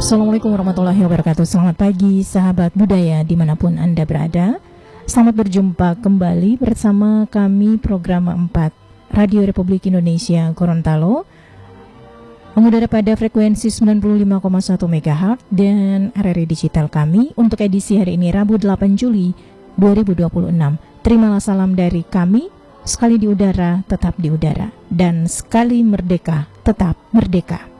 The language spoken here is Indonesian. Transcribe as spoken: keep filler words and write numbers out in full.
Assalamualaikum warahmatullahi wabarakatuh. Selamat pagi sahabat budaya dimanapun Anda berada. Selamat berjumpa kembali bersama kami program empat Radio Republik Indonesia Gorontalo, mengudara pada frekuensi sembilan puluh lima koma satu megahertz dan R R I digital kami untuk edisi hari ini Rabu delapan Juli dua ribu dua puluh enam. Terimalah salam dari kami, sekali di udara tetap di udara, dan sekali merdeka tetap merdeka.